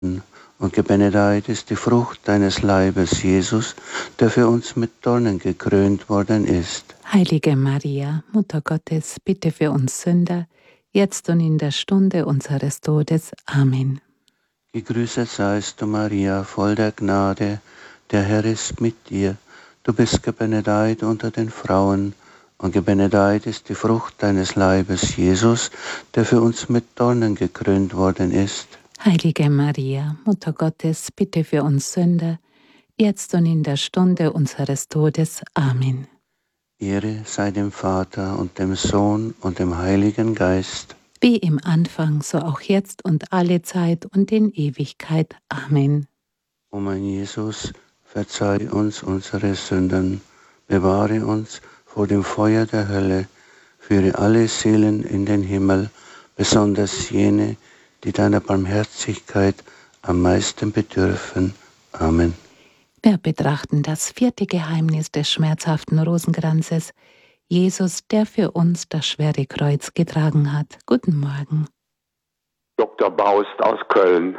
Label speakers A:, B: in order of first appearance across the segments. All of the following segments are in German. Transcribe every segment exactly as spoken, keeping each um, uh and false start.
A: Und gebenedeit ist die Frucht deines Leibes, Jesus, der für uns mit Dornen gekrönt worden ist.
B: Heilige Maria, Mutter Gottes, bitte für uns Sünder, jetzt und in der Stunde unseres Todes. Amen.
A: Gegrüßet seist du, Maria, voll der Gnade, der Herr ist mit dir. Du bist gebenedeit unter den Frauen, und gebenedeit ist die Frucht deines Leibes, Jesus, der für uns mit Dornen gekrönt worden ist.
B: Heilige Maria, Mutter Gottes, bitte für uns Sünder, jetzt und in der Stunde unseres Todes. Amen.
A: Ehre sei dem Vater und dem Sohn und dem Heiligen Geist.
B: Wie im Anfang, so auch jetzt und alle Zeit und in Ewigkeit. Amen.
A: O mein Jesus, verzeih uns unsere Sünden, bewahre uns vor dem Feuer der Hölle, führe alle Seelen in den Himmel, besonders jene, die deiner Barmherzigkeit am meisten bedürfen. Amen.
B: Wir betrachten das vierte Geheimnis des schmerzhaften Rosenkranzes, Jesus, der für uns das schwere Kreuz getragen hat. Guten Morgen.
C: Doktor Baust aus Köln.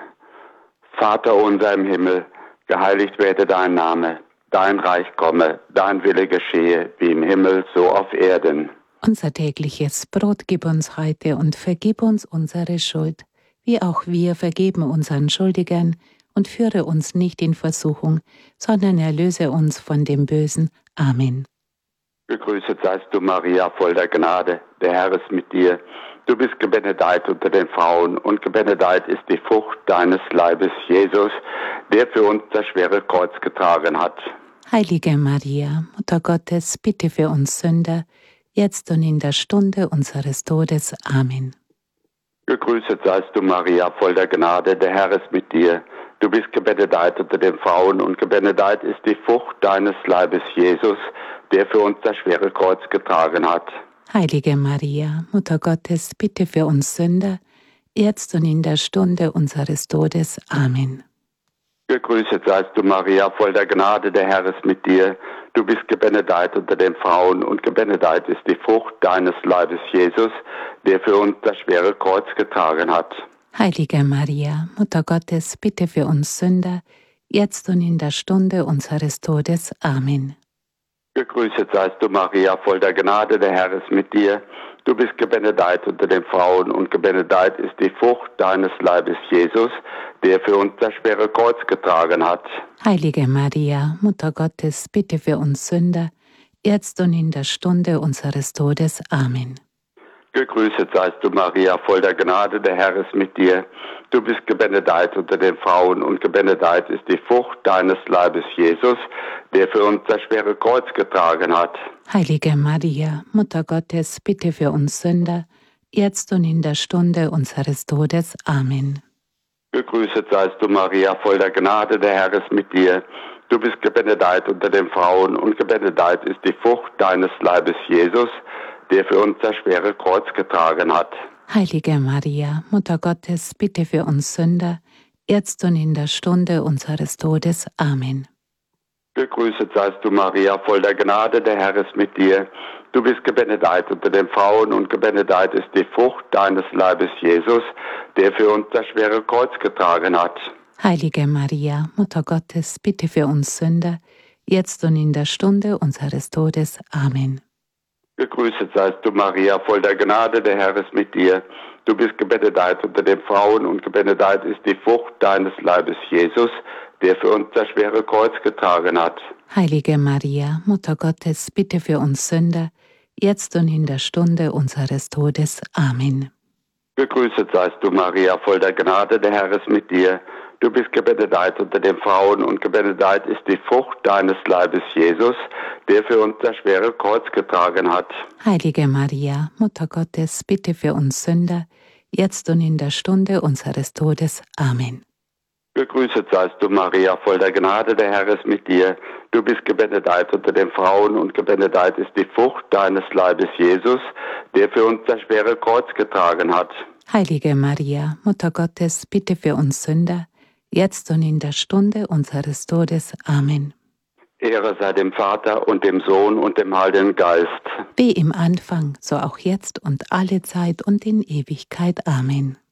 C: Vater unser im Himmel, geheiligt werde dein Name, dein Reich komme, dein Wille geschehe, wie im Himmel, so auf Erden.
B: Unser tägliches Brot gib uns heute und vergib uns unsere Schuld, wie auch wir vergeben unseren Schuldigern, und führe uns nicht in Versuchung, sondern erlöse uns von dem Bösen. Amen.
C: Gegrüßet seist du, Maria, voll der Gnade, der Herr ist mit dir. Du bist gebenedeit unter den Frauen, und gebenedeit ist die Frucht deines Leibes, Jesus, der für uns das schwere Kreuz getragen hat.
B: Heilige Maria, Mutter Gottes, bitte für uns Sünder, jetzt und in der Stunde unseres Todes. Amen.
C: Gegrüßet seist du, Maria, voll der Gnade, der Herr ist mit dir. Du bist gebenedeit unter den Frauen, und gebenedeit ist die Frucht deines Leibes, Jesus, der für uns das schwere Kreuz getragen hat.
B: Heilige Maria, Mutter Gottes, bitte für uns Sünder, jetzt und in der Stunde unseres Todes. Amen.
C: Gegrüßet seist du, Maria, voll der Gnade, der Herr ist mit dir. Du bist gebenedeit unter den Frauen, und gebenedeit ist die Frucht deines Leibes, Jesus, der für uns das schwere Kreuz getragen hat.
B: Heilige Maria, Mutter Gottes, bitte für uns Sünder, jetzt und in der Stunde unseres Todes. Amen.
C: Gegrüßet seist du, Maria, voll der Gnade, der Herr ist mit dir. Du bist gebenedeit unter den Frauen, und gebenedeit ist die Frucht deines Leibes, Jesus, der für uns das schwere Kreuz getragen hat.
B: Heilige Maria, Mutter Gottes, bitte für uns Sünder, jetzt und in der Stunde unseres Todes. Amen.
C: Gegrüßet seist du, Maria, voll der Gnade, der Herr ist mit dir. Du bist gebenedeit unter den Frauen, und gebenedeit ist die Frucht deines Leibes, Jesus, der für uns das schwere Kreuz getragen hat.
B: Heilige Maria, Mutter Gottes, bitte für uns Sünder, jetzt und in der Stunde unseres Todes. Amen.
C: Gegrüßet seist du, Maria, voll der Gnade, der Herr ist mit dir. Du bist gebenedeit unter den Frauen, und gebenedeit ist die Frucht deines Leibes, Jesus, der für uns das schwere Kreuz getragen hat.
B: Heilige Maria, Mutter Gottes, bitte für uns Sünder, jetzt und in der Stunde unseres Todes. Amen.
C: Gegrüßet seist du, Maria, voll der Gnade, der Herr ist mit dir. Du bist gebenedeit unter den Frauen, und gebenedeit ist die Frucht deines Leibes, Jesus, der für uns das schwere Kreuz getragen hat.
B: Heilige Maria, Mutter Gottes, bitte für uns Sünder, jetzt und in der Stunde unseres Todes. Amen.
C: Gegrüßet seist du, Maria, voll der Gnade, der Herr ist mit dir. Du bist gebenedeit unter den Frauen, und gebenedeit ist die Frucht deines Leibes, Jesus, der für uns das schwere Kreuz getragen hat.
B: Heilige Maria, Mutter Gottes, bitte für uns Sünder, jetzt und in der Stunde unseres Todes. Amen.
C: Gegrüßet seist du, Maria, voll der Gnade, der Herr ist mit dir. Du bist gebenedeit unter den Frauen, und gebenedeit ist die Frucht deines Leibes, Jesus, der für uns das schwere Kreuz getragen hat.
B: Heilige Maria, Mutter Gottes, bitte für uns Sünder, jetzt und in der Stunde unseres Todes. Amen.
C: Gegrüßet seist du, Maria, voll der Gnade, der Herr ist mit dir. Du bist gebenedeit unter den Frauen, und gebenedeit ist die Frucht deines Leibes, Jesus, der für uns das schwere Kreuz getragen hat.
B: Heilige Maria, Mutter Gottes, bitte für uns Sünder, jetzt und in der Stunde unseres Todes. Amen.
C: Ehre sei dem Vater und dem Sohn und dem Heiligen Geist.
B: Wie im Anfang, so auch jetzt und alle Zeit und in Ewigkeit. Amen.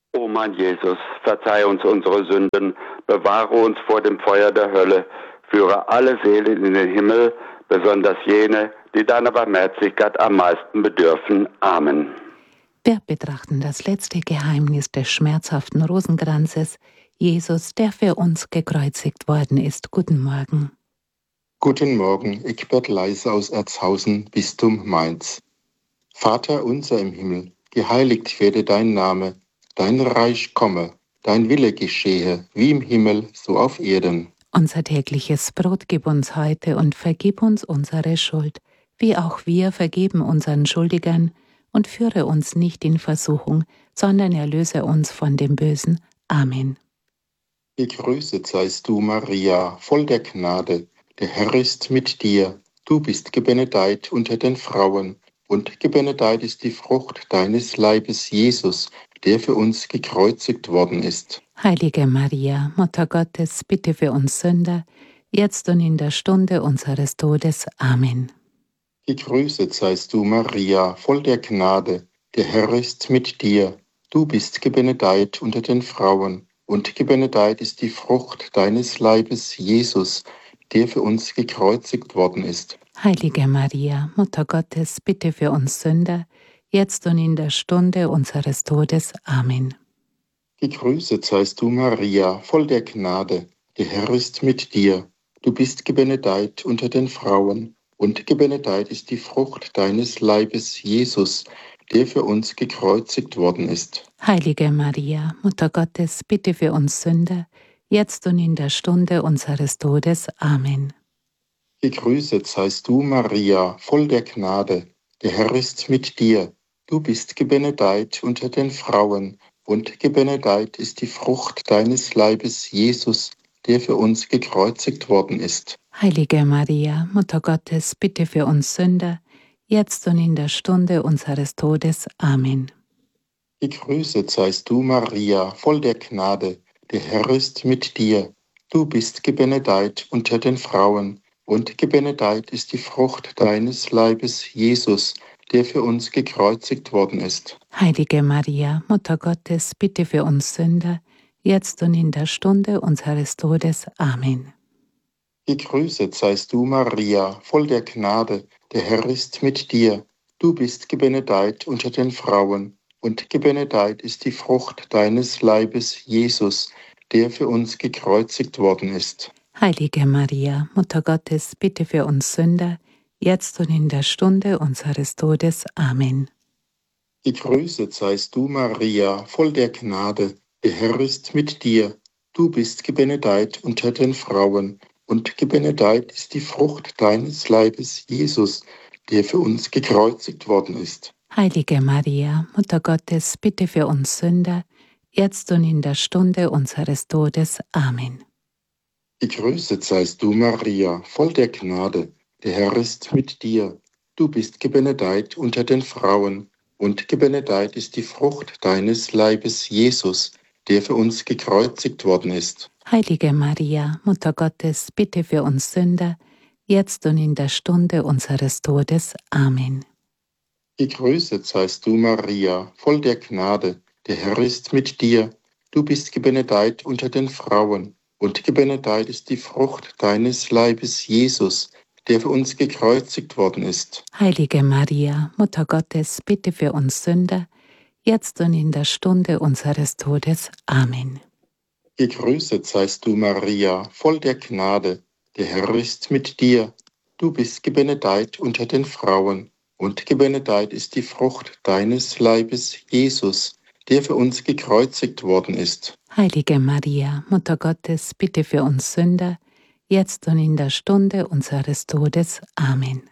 C: O mein Jesus, verzeih uns unsere Sünden, bewahre uns vor dem Feuer der Hölle, führe alle Seelen in den Himmel, besonders jene, die deiner Barmherzigkeit am meisten bedürfen. Amen.
B: Wir betrachten das letzte Geheimnis des schmerzhaften Rosenkranzes, Jesus, der für uns gekreuzigt worden ist. Guten Morgen.
D: Guten Morgen, Egbert Leise aus Erzhausen, Bistum Mainz. Vater unser im Himmel, geheiligt werde dein Name, dein Reich komme, dein Wille geschehe, wie im Himmel, so auf Erden.
B: Unser tägliches Brot gib uns heute und vergib uns unsere Schuld, wie auch wir vergeben unseren Schuldigern, und führe uns nicht in Versuchung, sondern erlöse uns von dem Bösen. Amen.
D: Gegrüßet seist du, Maria, voll der Gnade, der Herr ist mit dir. Du bist gebenedeit unter den Frauen, und gebenedeit ist die Frucht deines Leibes, Jesus, der für uns gekreuzigt worden ist.
B: Heilige Maria, Mutter Gottes, bitte für uns Sünder, jetzt und in der Stunde unseres Todes. Amen.
D: Gegrüßet seist du, Maria, voll der Gnade, der Herr ist mit dir. Du bist gebenedeit unter den Frauen, und gebenedeit ist die Frucht deines Leibes, Jesus, der für uns gekreuzigt worden ist.
B: Heilige Maria, Mutter Gottes, bitte für uns Sünder, jetzt und in der Stunde unseres Todes. Amen.
D: Gegrüßet seist du, Maria, voll der Gnade, der Herr ist mit dir. Du bist gebenedeit unter den Frauen, und gebenedeit ist die Frucht deines Leibes, Jesus, der für uns gekreuzigt worden ist.
B: Heilige Maria, Mutter Gottes, bitte für uns Sünder, jetzt und in der Stunde unseres Todes. Amen.
D: Gegrüßet seist du, Maria, voll der Gnade, der Herr ist mit dir. Du bist gebenedeit unter den Frauen, und gebenedeit ist die Frucht deines Leibes, Jesus, der für uns gekreuzigt worden ist.
B: Heilige Maria, Mutter Gottes, bitte für uns Sünder, jetzt und in der Stunde unseres Todes. Amen.
D: Gegrüßet seist du, Maria, voll der Gnade, der Herr ist mit dir. Du bist gebenedeit unter den Frauen, und gebenedeit ist die Frucht deines Leibes, Jesus, der für uns gekreuzigt worden ist.
B: Heilige Maria, Mutter Gottes, bitte für uns Sünder, jetzt und in der Stunde unseres Todes. Amen.
D: Gegrüßet seist du, Maria, voll der Gnade, der Herr ist mit dir. Du bist gebenedeit unter den Frauen, und gebenedeit ist die Frucht deines Leibes, Jesus, der für uns gekreuzigt worden ist.
B: Heilige Maria, Mutter Gottes, bitte für uns Sünder, jetzt und in der Stunde unseres Todes. Amen.
D: Gegrüßet seist du, Maria, voll der Gnade, der Herr ist mit dir. Du bist gebenedeit unter den Frauen, und gebenedeit ist die Frucht deines Leibes, Jesus, der für uns gekreuzigt worden ist.
B: Heilige Maria, Mutter Gottes, bitte für uns Sünder, jetzt und in der Stunde unseres Todes. Amen.
D: Gegrüßet seist du, Maria, voll der Gnade, der Herr ist mit dir. Du bist gebenedeit unter den Frauen, und gebenedeit ist die Frucht deines Leibes, Jesus, der für uns gekreuzigt worden ist.
B: Heilige Maria, Mutter Gottes, bitte für uns Sünder, jetzt und in der Stunde unseres Todes. Amen.
D: Gegrüßet seist du, Maria, voll der Gnade, der Herr ist mit dir. Du bist gebenedeit unter den Frauen, und gebenedeit ist die Frucht deines Leibes, Jesus, der für uns gekreuzigt worden ist.
B: Heilige Maria, Mutter Gottes, bitte für uns Sünder, jetzt und in der Stunde unseres Todes. Amen.
D: Gegrüßet seist du, Maria, voll der Gnade, der Herr ist mit dir. Du bist gebenedeit unter den Frauen, und gebenedeit ist die Frucht deines Leibes, Jesus, der für uns gekreuzigt worden ist.
B: Heilige Maria, Mutter Gottes, bitte für uns Sünder, jetzt und in der Stunde unseres Todes. Amen.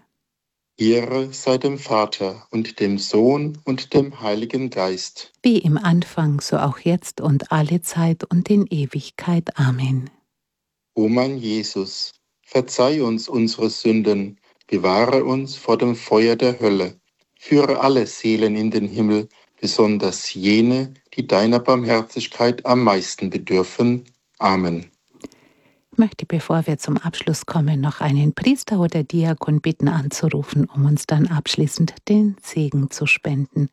D: Ehre sei dem Vater und dem Sohn und dem Heiligen Geist.
B: Wie im Anfang, so auch jetzt und alle Zeit und in Ewigkeit. Amen.
D: O mein Jesus, verzeih uns unsere Sünden, bewahre uns vor dem Feuer der Hölle, führe alle Seelen in den Himmel, besonders jene, die deiner Barmherzigkeit am meisten bedürfen. Amen.
B: Ich möchte, bevor wir zum Abschluss kommen, noch einen Priester oder Diakon bitten anzurufen, um uns dann abschließend den Segen zu spenden.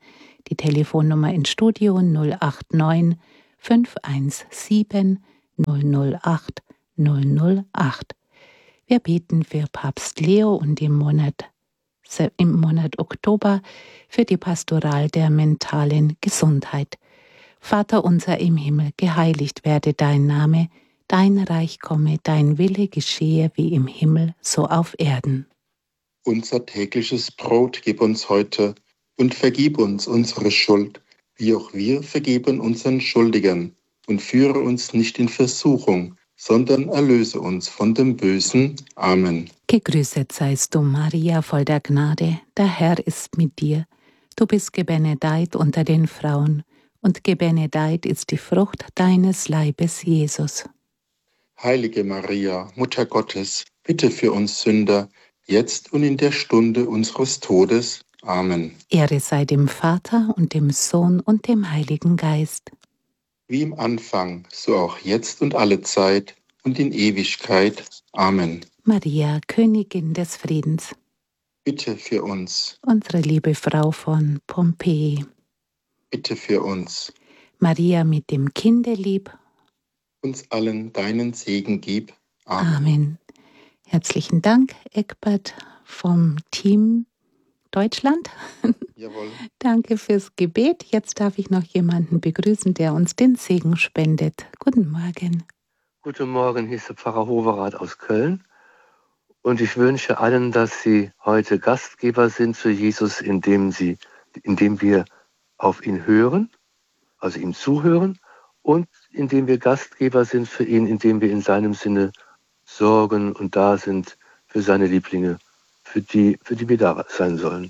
B: Die Telefonnummer ins Studio null acht neun fünf eins sieben null null acht null null acht. Wir beten für Papst Leo und im Monat, im Monat Oktober für die Pastoral der mentalen Gesundheit. Vater unser im Himmel, geheiligt werde dein Name, dein Reich komme, dein Wille geschehe wie im Himmel, so auf Erden.
D: Unser tägliches Brot gib uns heute und vergib uns unsere Schuld, wie auch wir vergeben unseren Schuldigern. Und führe uns nicht in Versuchung, sondern erlöse uns von dem Bösen. Amen.
B: Gegrüßet seist du, Maria, voll der Gnade, der Herr ist mit dir. Du bist gebenedeit unter den Frauen, und gebenedeit ist die Frucht deines Leibes, Jesus.
D: Heilige Maria, Mutter Gottes, bitte für uns Sünder, jetzt und in der Stunde unseres Todes. Amen.
B: Ehre sei dem Vater und dem Sohn und dem Heiligen Geist.
D: Wie im Anfang, so auch jetzt und alle Zeit und in Ewigkeit. Amen.
B: Maria, Königin des Friedens,
D: bitte für uns.
B: Unsere liebe Frau von Pompeji,
D: bitte für uns.
B: Maria mit dem Kinde lieb,
D: uns allen deinen Segen gib. Amen.
B: Amen. Herzlichen Dank, Egbert vom Team Deutschland.
D: Jawohl.
B: Danke fürs Gebet. Jetzt darf ich noch jemanden begrüßen, der uns den Segen spendet. Guten Morgen.
E: Guten Morgen, hier ist der Pfarrer Hoverath aus Köln. Und ich wünsche allen, dass sie heute Gastgeber sind für Jesus, indem, sie, indem wir auf ihn hören, also ihm zuhören, und indem wir Gastgeber sind für ihn, indem wir in seinem Sinne sorgen und da sind für seine Lieblinge, für die, für die wir da sein sollen.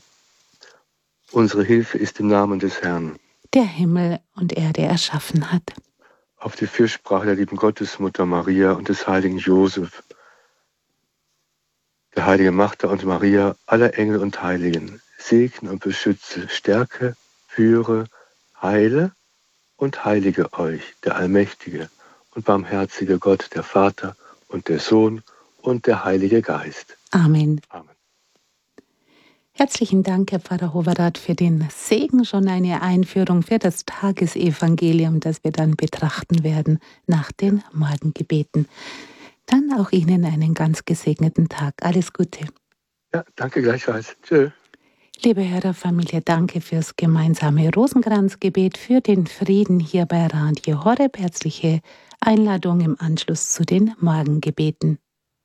E: Unsere Hilfe ist im Namen des Herrn,
B: der Himmel und Erde erschaffen hat.
E: Auf die Fürsprache der lieben Gottesmutter Maria und des heiligen Josef, der heilige Martha und Maria, aller Engel und Heiligen, segne und beschütze, stärke, führe, heile und heilige euch, der allmächtige und barmherzige Gott, der Vater und der Sohn und der Heilige Geist.
B: Amen.
E: Amen.
B: Herzlichen Dank, Herr Pfarrer Hoverath, für den Segen, schon eine Einführung für das Tagesevangelium, das wir dann betrachten werden nach den Morgengebeten. Dann auch Ihnen einen ganz gesegneten Tag. Alles Gute.
E: Ja, danke gleichfalls. Tschö.
B: Liebe Hörerfamilie, danke fürs gemeinsame Rosenkranzgebet, für den Frieden hier bei Radio Horeb. Herzliche Einladung im Anschluss zu den Morgengebeten.